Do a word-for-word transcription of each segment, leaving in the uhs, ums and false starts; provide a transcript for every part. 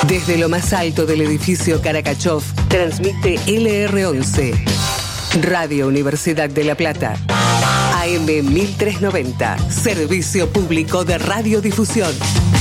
Desde lo más alto del edificio Karakachov, transmite L R once. Radio Universidad de La Plata. A M mil trescientos noventa. Servicio público de radiodifusión.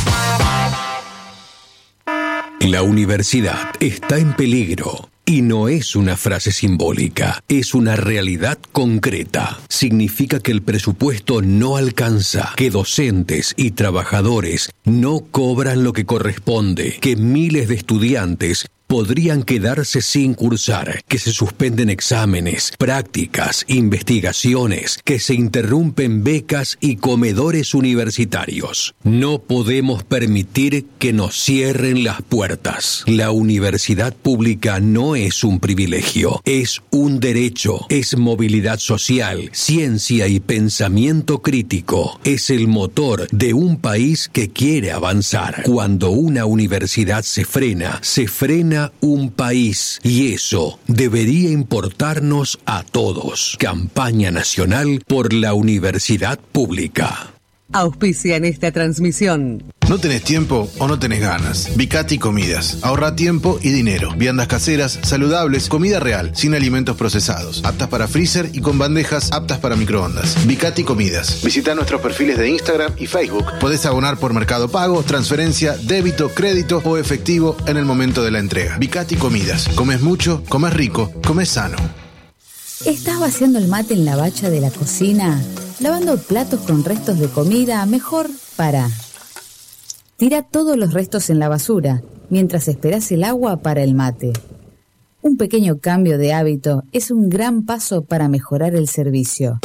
La universidad está en peligro. Y no es una frase simbólica, es una realidad concreta. Significa que el presupuesto no alcanza, que docentes y trabajadores no cobran lo que corresponde, que miles de estudiantes podrían quedarse sin cursar, que se suspenden exámenes, prácticas, investigaciones, que se interrumpen becas y comedores universitarios. No podemos permitir que nos cierren las puertas. La universidad pública no es un privilegio, es un derecho, es movilidad social, ciencia y pensamiento crítico. Es el motor de un país que quiere avanzar. Cuando una universidad se frena, se frena un país, y eso debería importarnos a todos. Campaña nacional por la universidad pública. Auspicia en esta transmisión. ¿No tenés tiempo o no tenés ganas? Vicati Comidas. Ahorra tiempo y dinero. Viandas caseras, saludables, comida real, sin alimentos procesados. Aptas para freezer y con bandejas aptas para microondas. Vicati Comidas. Visita nuestros perfiles de Instagram y Facebook. Podés abonar por Mercado Pago, transferencia, débito, crédito o efectivo en el momento de la entrega. Vicati Comidas. Comes mucho, comes rico, comes sano. ¿Estás vaciando el mate en la bacha de la cocina? ¿Lavando platos con restos de comida? Mejor para. Tira todos los restos en la basura mientras esperas el agua para el mate. Un pequeño cambio de hábito es un gran paso para mejorar el servicio.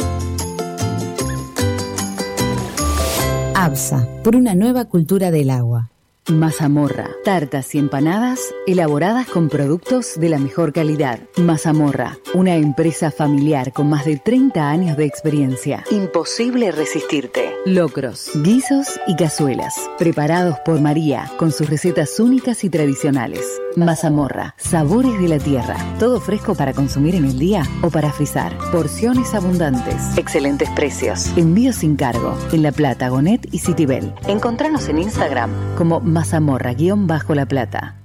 ABSA, por una nueva cultura del agua. Mazamorra, tartas y empanadas elaboradas con productos de la mejor calidad. Mazamorra, una empresa familiar con más de treinta años de experiencia. Imposible resistirte. Locros, guisos y cazuelas, preparados por María, con sus recetas únicas y tradicionales. Mazamorra, sabores de la tierra. Todo fresco para consumir en el día o para frizar. Porciones abundantes. Excelentes precios. Envío sin cargo. En La Plata, Gonet y Citibel. Encontranos en Instagram como Mazamorra-La Plata.